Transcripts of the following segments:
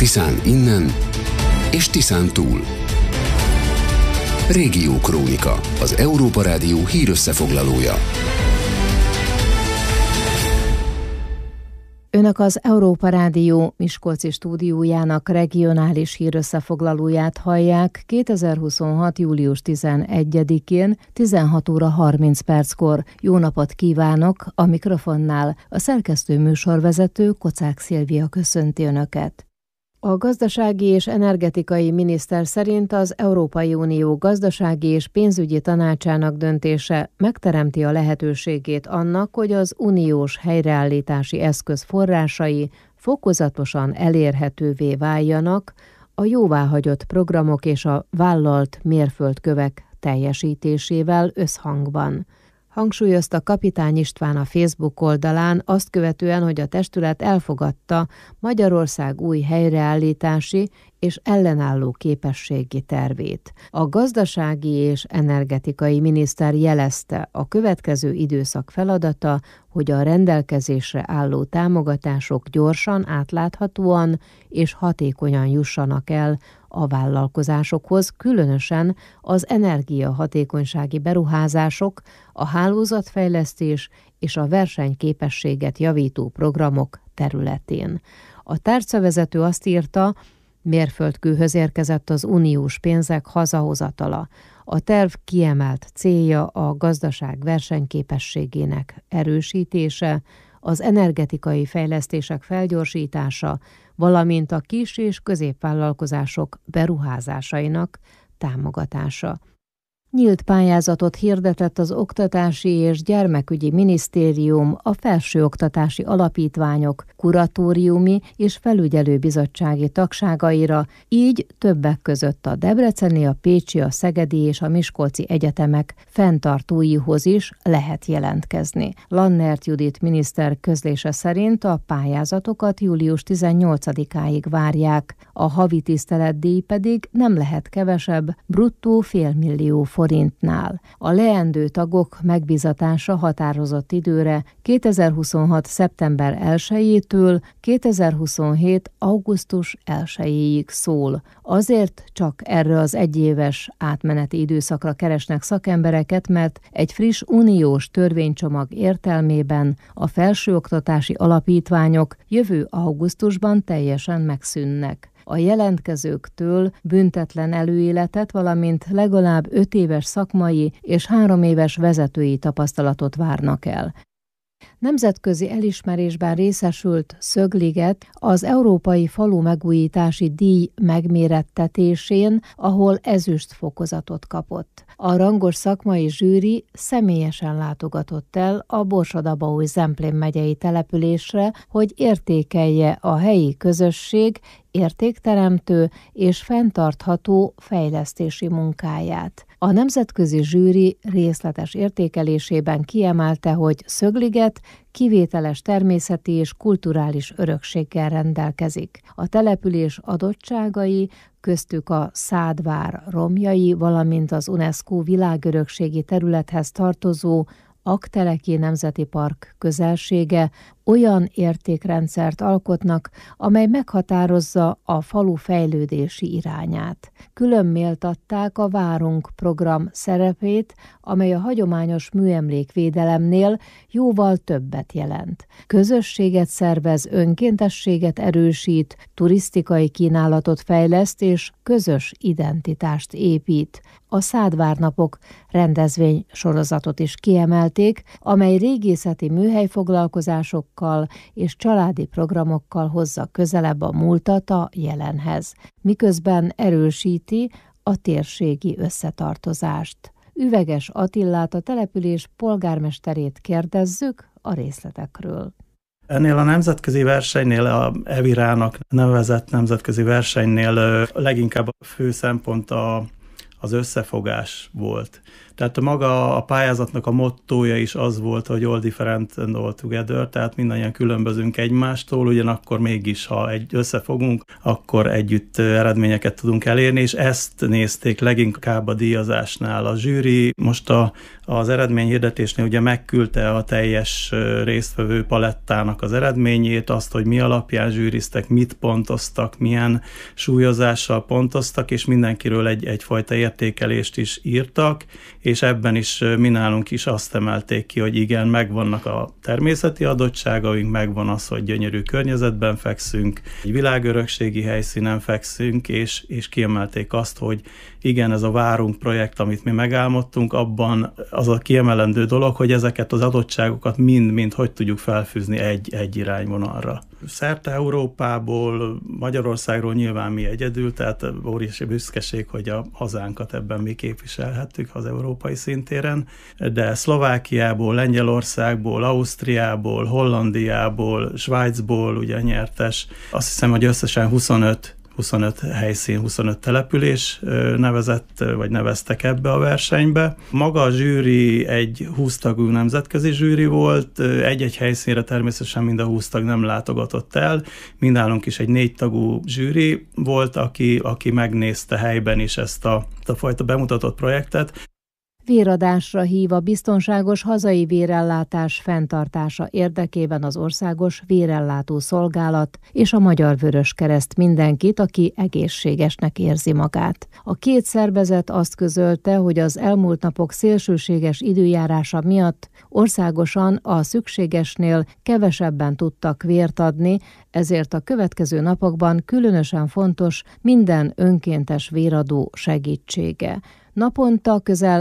Tiszán innen és Tiszán túl. Régiókrónika, az Európa Rádió hírösszefoglalója. Önök az Európa Rádió Miskolci stúdiójának regionális hírösszefoglalóját hallják 2026. július 11-én 16 óra 30 perckor. Jó napot kívánok! A mikrofonnál a szerkesztő műsorvezető Kocák Szilvia köszönti Önöket. A gazdasági és energetikai miniszter szerint az Európai Unió gazdasági és pénzügyi tanácsának döntése megteremti a lehetőségét annak, hogy az uniós helyreállítási eszköz forrásai fokozatosan elérhetővé váljanak a jóváhagyott programok és a vállalt mérföldkövek teljesítésével összhangban. Hangsúlyozta Kapitány István a Facebook oldalán azt követően, hogy a testület elfogadta Magyarország új helyreállítási és ellenálló képességi tervét. A gazdasági és energetikai miniszter jelezte, a következő időszak feladata, hogy a rendelkezésre álló támogatások gyorsan, átláthatóan és hatékonyan jussanak el a vállalkozásokhoz, különösen az energiahatékonysági beruházások, a hálózatfejlesztés és a versenyképességet javító programok területén. A tárcavezető azt írta, mérföldkőhöz érkezett az uniós pénzek hazahozatala. A terv kiemelt célja a gazdaság versenyképességének erősítése, az energetikai fejlesztések felgyorsítása, valamint a kis- és középvállalkozások beruházásainak támogatása. Nyílt pályázatot hirdetett az Oktatási és Gyermekügyi Minisztérium a felsőoktatási alapítványok kuratóriumi és felügyelőbizottsági tagságaira, így többek között a debreceni, a pécsi, a szegedi és a miskolci egyetemek fenntartóihoz is lehet jelentkezni. Lannert Judit miniszter közlése szerint a pályázatokat július 18-áig várják, a havi tiszteletdíj pedig nem lehet kevesebb, bruttó $500 000 forintnál. A leendő tagok megbízatása határozott időre 2026. szeptember 1-től 2027. augusztus 1-ig szól. Azért csak erre az egyéves átmeneti időszakra keresnek szakembereket, mert egy friss uniós törvénycsomag értelmében a felsőoktatási alapítványok jövő augusztusban teljesen megszűnnek. A jelentkezőktől büntetlen előéletet, valamint legalább 5 éves szakmai és 3 éves vezetői tapasztalatot várnak el. Nemzetközi elismerésben részesült Szögliget az Európai Falu Megújítási Díj megmérettetésén, ahol ezüst fokozatot kapott. A rangos szakmai zsűri személyesen látogatott el a Borsod-Abaúj-Zemplén megyei településre, hogy értékelje a helyi közösség értékteremtő és fenntartható fejlesztési munkáját. A nemzetközi zsűri részletes értékelésében kiemelte, hogy Szögliget kivételes természeti és kulturális örökséggel rendelkezik. A település adottságai, köztük a Szádvár romjai, valamint az UNESCO világörökségi területhez tartozó Aggteleki Nemzeti Park közelsége olyan értékrendszert alkotnak, amely meghatározza a falu fejlődési irányát. Külön méltatták a Várunk program szerepét, amely a hagyományos műemlékvédelemnél jóval többet jelent. Közösséget szervez, önkéntességet erősít, turisztikai kínálatot fejleszt és közös identitást épít. A Szádvárnapok rendezvény sorozatot is kiemelték, amely régészeti műhelyfoglalkozásokkal és családi programokkal hozza közelebb a múltat a jelenhez, miközben erősíti a térségi összetartozást. Üveges Attillát, a település polgármesterét kérdezzük a részletekről. Ennél a nemzetközi versenynél, a Evirának nevezett nemzetközi versenynél leginkább a fő szempont a az összefogás volt. Tehát maga a pályázatnak a mottója is az volt, hogy all different and all together, tehát mindannyian különbözünk egymástól, ugyanakkor mégis, ha összefogunk, akkor együtt eredményeket tudunk elérni, és ezt nézték leginkább a díjazásnál. A zsűri most az eredményhirdetésnél ugye megküldte a teljes résztvevő palettának az eredményét, azt, hogy mi alapján zsűriztek, mit pontoztak, milyen súlyozással pontoztak, és mindenkiről egyfajta értékelést is írtak, és ebben is mi nálunk is azt emelték ki, hogy igen, megvannak a természeti adottságaink, megvan az, hogy gyönyörű környezetben fekszünk, egy világörökségi helyszínen fekszünk, és kiemelték azt, hogy igen, ez a Várunk projekt, amit mi megálmodtunk, abban az a kiemelendő dolog, hogy ezeket az adottságokat mind hogy tudjuk felfűzni egy irányvonalra. Szerte Európából, Magyarországról nyilván mi egyedül, tehát óriási büszkeség, hogy a hazánkat ebben mi képviselhettük az európai szintéren, de Szlovákiából, Lengyelországból, Ausztriából, Hollandiából, Svájcból ugye nyertes, azt hiszem, hogy összesen 25 helyszín, 25 település neveztek ebbe a versenybe. Maga a zsűri egy 20 tagú nemzetközi zsűri volt, egy-egy helyszínre természetesen mind a 20 tag nem látogatott el, mindnálunk is egy 4 tagú zsűri volt, aki megnézte helyben is ezt a fajta bemutatott projektet. Véradásra hív a biztonságos hazai vérellátás fenntartása érdekében az Országos Vérellátó Szolgálat és a Magyar Vöröskereszt mindenkit, aki egészségesnek érzi magát. A két szervezet azt közölte, hogy az elmúlt napok szélsőséges időjárása miatt országosan a szükségesnél kevesebben tudtak vért adni, ezért a következő napokban különösen fontos minden önkéntes véradó segítsége. Naponta közel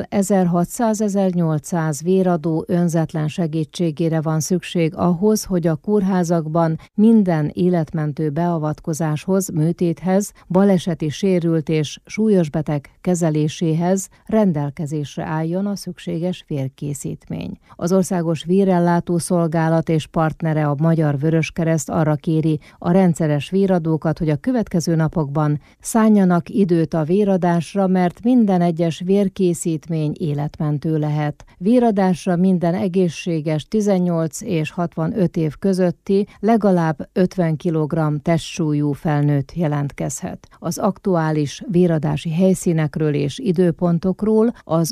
1600-1800 véradó önzetlen segítségére van szükség ahhoz, hogy a kórházakban minden életmentő beavatkozáshoz, műtéthez, baleseti sérült és súlyos beteg kezeléséhez rendelkezésre álljon a szükséges vérkészítmény. Az Országos Vérellátó Szolgálat és partnere a Magyar Vöröskereszt arra kéri a rendszeres véradókat, hogy a következő napokban szánjanak időt a véradásra, mert minden egyes vérkészítmény életmentő lehet. Véradásra minden egészséges 18 és 65 év közötti legalább 50 kg testsúlyú felnőtt jelentkezhet. Az aktuális véradási helyszínekről és időpontokról az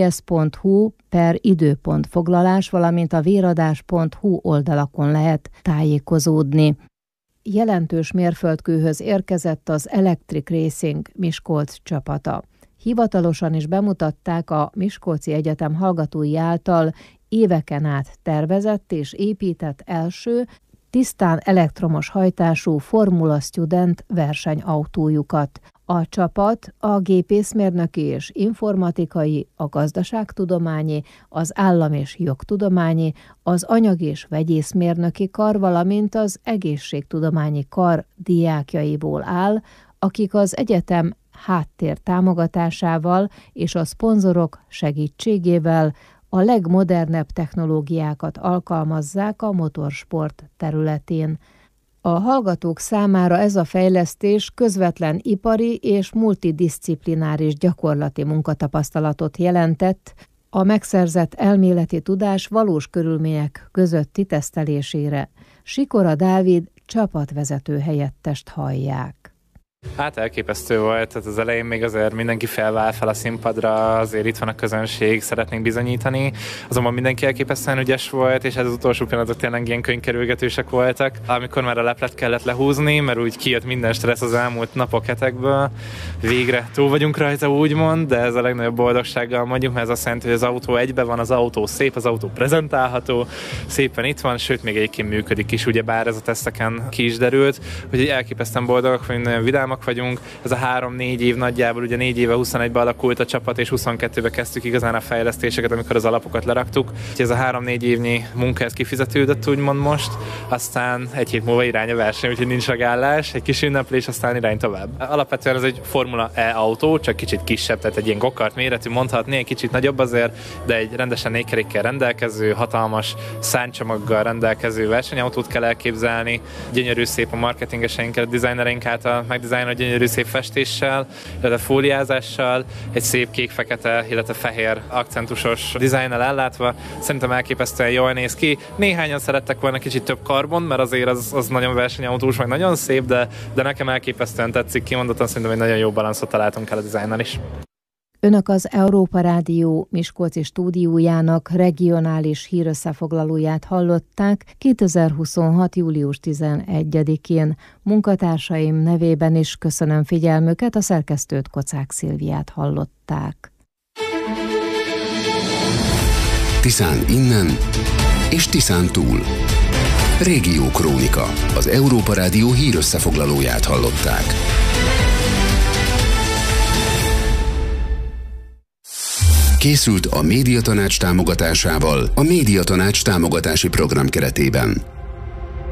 ovs.hu/időpontfoglalás, valamint a véradás.hu oldalakon lehet tájékozódni. Jelentős mérföldkőhöz érkezett az Electric Racing Miskolc csapata. Hivatalosan is bemutatták a Miskolci Egyetem hallgatói által éveken át tervezett és épített első, tisztán elektromos hajtású Formula Student versenyautójukat. A csapat a gépészmérnöki és informatikai, a gazdaságtudományi, az állam- és jogtudományi, az anyag- és vegyészmérnöki kar, valamint az egészségtudományi kar diákjaiból áll, akik az egyetem háttér támogatásával és a szponzorok segítségével a legmodernebb technológiákat alkalmazzák a motorsport területén. A hallgatók számára ez a fejlesztés közvetlen ipari és multidisciplináris gyakorlati munkatapasztalatot jelentett, a megszerzett elméleti tudás valós körülmények közötti tesztelésére. Sikora Dávid csapatvezető helyettest hallják. Hát elképesztő volt, tehát az elején még azért mindenki felvál fel a színpadra, azért itt van a közönség, szeretnénk bizonyítani, azonban mindenki elképesztően ügyes volt, és ez az utolsó pillanatok tényleg ilyen könyvkerülgetősek voltak, amikor már a leplet kellett lehúzni, mert úgy kijött minden stressz az elmúlt napok, hetekből. Végre túl vagyunk rajta, úgymond, de ez a legnagyobb boldogsággal mondjuk, mert ez azt jelenti, hogy az autó egyben van, az autó szép, az autó prezentálható, szépen itt van, sőt még egyébként működik is, ugyebár ez a teszteken ki is derült, hogy elképesztően boldogak vagyunk, nagyon vidámak vagyunk. Ez a 3-4 év nagyjából, ugye 4 éve 21-ben alakult a csapat, és 22-ben kezdtük igazán a fejlesztéseket, amikor az alapokat leraktuk. Ez a 3-4 évnyi munka, ez kifizetődött úgymond most, aztán egy hét múlva irány a verseny, úgyhogy nincs megállás, egy kis ünneplés, aztán irány tovább. Alapvetően ez egy Formula E autó, csak kicsit kisebb, tehát egy ilyen gokart méretű, mondhatni, egy kicsit nagyobb azért, de egy rendesen 4 kerékkel rendelkező, hatalmas szárnycsomaggal rendelkező versenyautót kell elképzelni. Gyönyörű szép a marketingeseinkkel, a designereink által megdizájnolva dizájn, gyönyörű szép festéssel, illetve fóliázással, egy szép kék-fekete, illetve fehér akcentusos dizájnnal ellátva. Szerintem elképesztően jól néz ki. Néhányan szerettek volna kicsit több karbon, mert azért az nagyon versenyautós, meg nagyon szép, de nekem elképesztően tetszik, kimondottan szerintem egy nagyon jó balanszot találtunk el a dizájnnal is. Önök az Európa Rádió Miskolci stúdiójának regionális hírösszefoglalóját hallották 2026. július 11-én. Munkatársaim nevében is köszönöm figyelmüket, a szerkesztőt, Kocák Szilviát hallották. Tiszán innen és Tiszán túl. Régiókrónika, az Európa Rádió hírösszefoglalóját hallották. Készült a Médiatanács támogatásával a Médiatanács támogatási program keretében.